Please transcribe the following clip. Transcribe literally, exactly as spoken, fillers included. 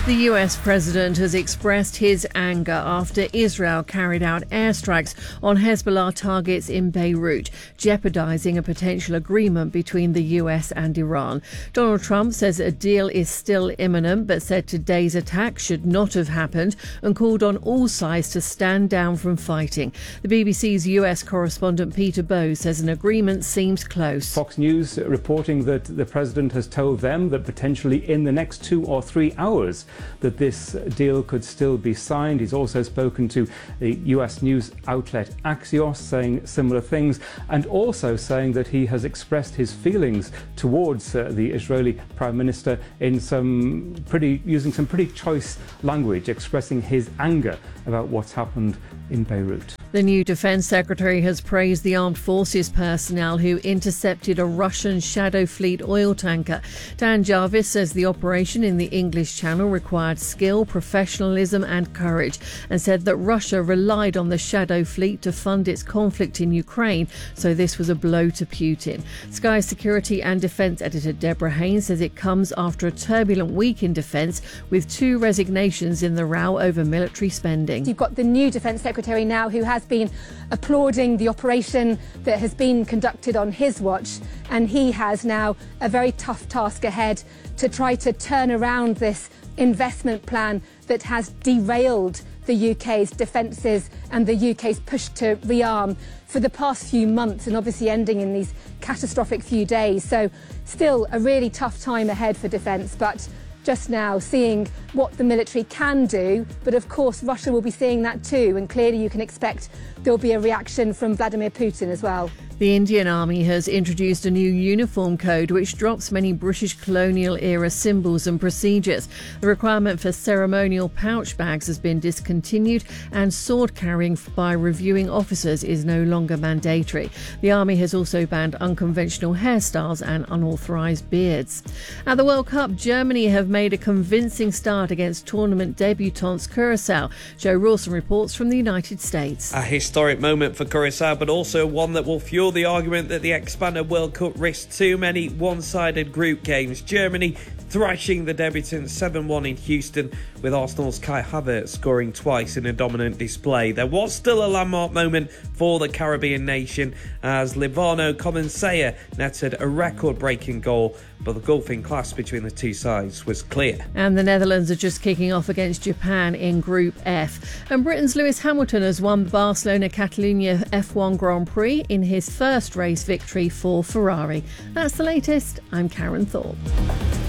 The U S president has expressed his anger after Israel carried out airstrikes on Hezbollah targets in Beirut, jeopardizing a potential agreement between the U S and Iran. Donald Trump says a deal is still imminent, but said today's attack should not have happened and called on all sides to stand down from fighting. The B B C's U S correspondent Peter Bowes says an agreement seems close. Fox News reporting that the president has told them that potentially in the next two or three hours that this deal could still be signed. He's also spoken to the U S news outlet Axios, saying similar things, and also saying that he has expressed his feelings towards uh, the Israeli Prime Minister in some pretty using some pretty choice language, expressing his anger about what's happened in Beirut. The new Defence Secretary has praised the armed forces personnel who intercepted a Russian Shadow Fleet oil tanker. Dan Jarvis says the operation in the English Channel required skill, professionalism and courage, and said that Russia relied on the Shadow Fleet to fund its conflict in Ukraine, so this was a blow to Putin. Sky Security and Defence editor Deborah Haynes says it comes after a turbulent week in defence, with two resignations in the row over military spending. You've got the new Defence Secretary now who has been applauding the operation that has been conducted on his watch, and he has now a very tough task ahead to try to turn around this investment plan that has derailed the U K's defences and the U K's push to rearm for the past few months, and obviously ending in these catastrophic few days. So still a really tough time ahead for defence, but just now seeing what the military can do, but of course Russia will be seeing that too, and clearly you can expect there'll be a reaction from Vladimir Putin as well. The Indian Army has introduced a new uniform code which drops many British colonial era symbols and procedures. The requirement for ceremonial pouch bags has been discontinued, and sword carrying by reviewing officers is no longer mandatory. The Army has also banned unconventional hairstyles and unauthorised beards. At the World Cup, Germany have made a convincing start against tournament debutants Curaçao. Joe Rawson reports from the United States. A historic moment for Curaçao, but also one that will fuel the argument that the expanded World Cup risks too many one-sided group games. Germany thrashing the debutants seven one in Houston, with Arsenal's Kai Havertz scoring twice in a dominant display. There was still a landmark moment for the Caribbean nation as Livano Comensaya netted a record-breaking goal, but the gulfing clash between the two sides was clear. And the Netherlands are just kicking off against Japan in Group F. And Britain's Lewis Hamilton has won the Barcelona Catalunya F one Grand Prix in his first race victory for Ferrari. That's the latest. I'm Karen Thorpe.